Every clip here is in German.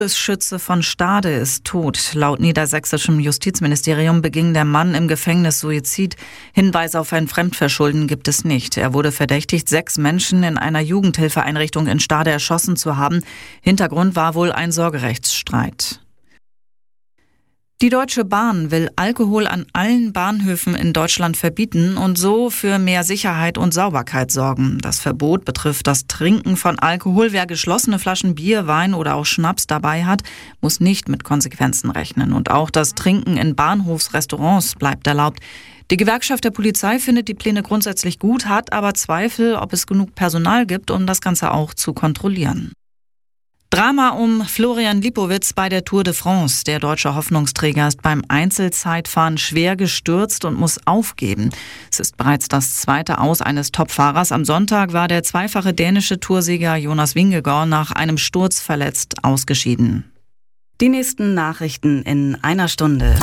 Schütze von Stade ist tot. Laut niedersächsischem Justizministerium beging der Mann im Gefängnis Suizid. Hinweise auf ein Fremdverschulden gibt es nicht. Er wurde verdächtigt, 6 Menschen in einer Jugendhilfeeinrichtung in Stade erschossen zu haben. Hintergrund war wohl ein Sorgerechtsstreit. Die Deutsche Bahn will Alkohol an allen Bahnhöfen in Deutschland verbieten und so für mehr Sicherheit und Sauberkeit sorgen. Das Verbot betrifft das Trinken von Alkohol. Wer geschlossene Flaschen Bier, Wein oder auch Schnaps dabei hat, muss nicht mit Konsequenzen rechnen. Und auch das Trinken in Bahnhofsrestaurants bleibt erlaubt. Die Gewerkschaft der Polizei findet die Pläne grundsätzlich gut, hat aber Zweifel, ob es genug Personal gibt, um das Ganze auch zu kontrollieren. Drama um Florian Lipowitz bei der Tour de France. Der deutsche Hoffnungsträger ist beim Einzelzeitfahren schwer gestürzt und muss aufgeben. Es ist bereits das zweite Aus eines Topfahrers. Am Sonntag war der zweifache dänische Toursieger Jonas Vingegaard nach einem Sturz verletzt ausgeschieden. Die nächsten Nachrichten in einer Stunde.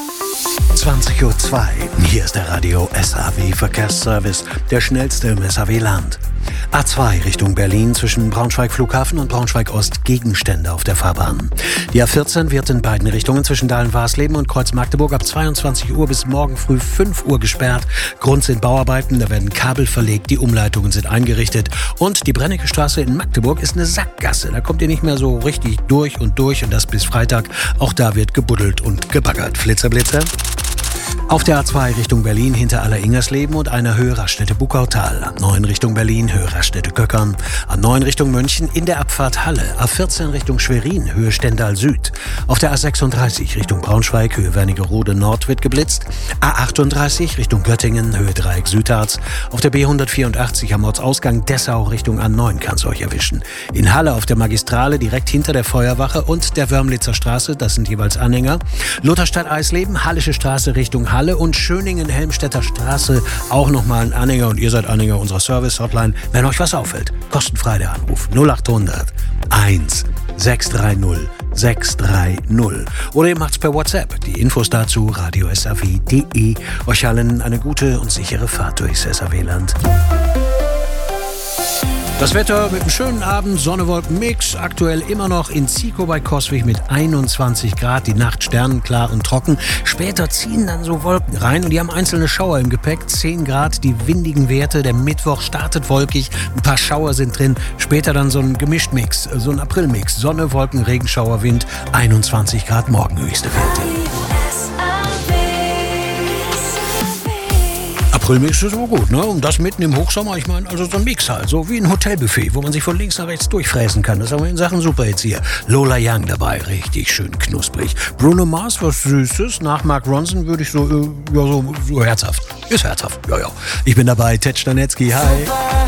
20:02 Uhr. Hier ist der Radio SAW Verkehrsservice, der schnellste im SAW-Land. A2 Richtung Berlin zwischen Braunschweig Flughafen und Braunschweig Ost Gegenstände auf der Fahrbahn. Die A14 wird in beiden Richtungen zwischen Dahlen-Warsleben und Kreuz Magdeburg ab 22 Uhr bis morgen früh 5 Uhr gesperrt. Grund sind Bauarbeiten, da werden Kabel verlegt, die Umleitungen sind eingerichtet und die Brennecke Straße in Magdeburg ist eine Sackgasse. Da kommt ihr nicht mehr so richtig durch und das bis Freitag. Auch da wird gebuddelt und gebaggert. Flitzer. Auf der A2 Richtung Berlin hinter Aller-Ingersleben und einer Höhe Raststätte Buckautal. A9 Richtung Berlin, Höhe Raststätte Köckern. A9 Richtung München in der Abfahrt Halle. A14 Richtung Schwerin, Höhe Stendal Süd. Auf der A36 Richtung Braunschweig, Höhe Wernigerode Nord wird geblitzt. A38 Richtung Göttingen, Höhe Dreieck Südharz. Auf der B184 am Ortsausgang Dessau Richtung A9 kann es euch erwischen. In Halle auf der Magistrale direkt hinter der Feuerwache und der Wörmlitzer Straße, das sind jeweils Anhänger. Lutherstadt Eisleben, Hallische Straße Richtung Halle und Schöningen-Helmstedter Straße auch nochmal ein Anhänger und ihr seid Anhänger unserer Service-Hotline. Wenn euch was auffällt, kostenfrei der Anruf 0800 1 630 630. Oder ihr macht's per WhatsApp. Die Infos dazu radiosaw.de. Euch allen eine gute und sichere Fahrt durchs SAW-Land. Das Wetter mit einem schönen Abend, Sonne-Wolken-Mix, aktuell immer noch in Zico bei Coswig mit 21 Grad, die Nacht sternenklar und trocken. Später ziehen dann so Wolken rein und die haben einzelne Schauer im Gepäck, 10 Grad, die windigen Werte. Der Mittwoch startet wolkig, ein paar Schauer sind drin, später dann so ein Gemischt-Mix, so ein April-Mix, Sonne, Wolken, Regenschauer, Wind, 21 Grad, morgen höchste Werte. April-Mix ist aber gut, ne? Und das mitten im Hochsommer, ich meine, also so ein Mix halt, so wie ein Hotelbuffet, wo man sich von links nach rechts durchfräsen kann. Das haben wir in Sachen Superhits hier. Lola Young dabei, richtig schön knusprig. Bruno Mars, was Süßes. Nach Mark Ronson würde ich so herzhaft. Ist herzhaft, ja. Ich bin dabei, Ted Stanetzky, hi.